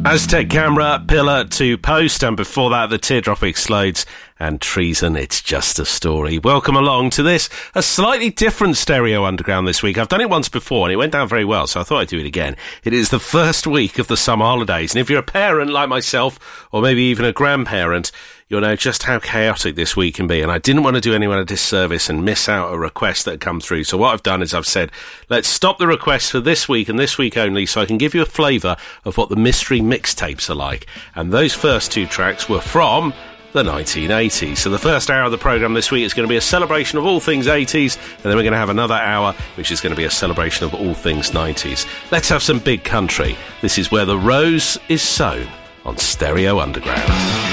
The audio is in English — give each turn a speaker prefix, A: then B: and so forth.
A: Aztec Camera, Pillar to Post, and before that, The Teardrop Explodes and Treason, It's Just a Story. Welcome along to this, a slightly different Stereo Underground this week. I've done it once before and it went down very well, so I thought I'd do it again. It is the first week of the summer holidays, and if you're a parent like myself, or maybe even a grandparent, you'll know just how chaotic this week can be, and I didn't want to do anyone a disservice and miss out a request that had come through. So what I've done is I've said, let's stop the requests for this week and this week only, so I can give you a flavour of what the mystery mixtapes are like. And those first two tracks were from the 1980s. So the first hour of the programme this week is going to be a celebration of all things 80s, and then we're going to have another hour which is going to be a celebration of all things 90s. Let's have some Big Country. This is Where the Rose is Sown on Stereo Underground.